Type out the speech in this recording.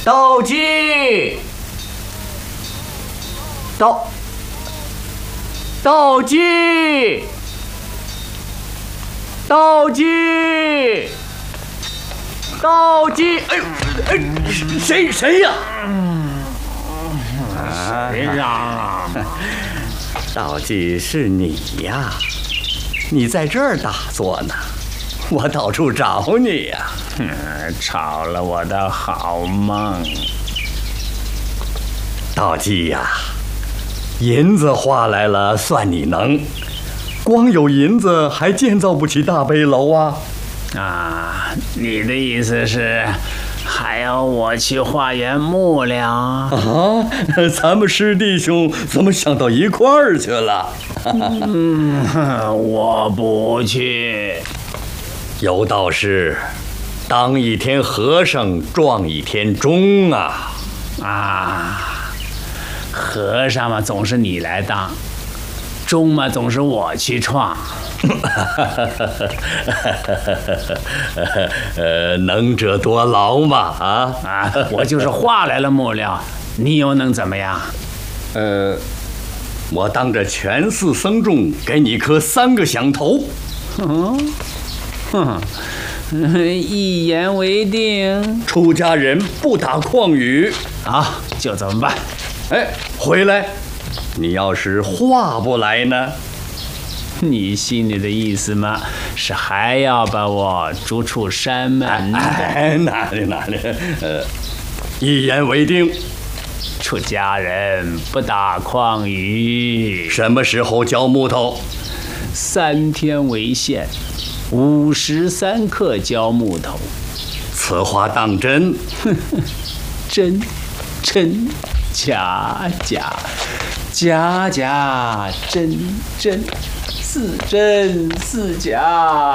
道济，道济，道济，道济！哎，谁呀？ 谁嚷嚷？ 道济是你呀！你在这儿打坐呢，我到处找你呀。 吵了我的好梦。 道济呀，银子花来了算你能，光有银子还建造不起大悲楼啊！ 啊，你的意思是还要我去化缘木了？ 啊，咱们师弟兄怎么想到一块儿去了？ 我不去。 有道是，当一天和尚撞一天钟啊！ 和尚嘛总是你来当，钟嘛总是我去撞。 能者多劳嘛！ 我就是化来了木料，你又能怎么样？ 我当着全寺僧众给你磕3个响头。 一言为定。 出家人不打诳语。 好，就这么办。 哎，回来！你要是化不来呢？ 你心里的意思嘛，是还要把我逐出山门的？ 哪里？一言为定。 出家人不打诳语。 什么时候交木头 ？3天为限，53克交木头。 此话当真？ 真，假，真，是真是假。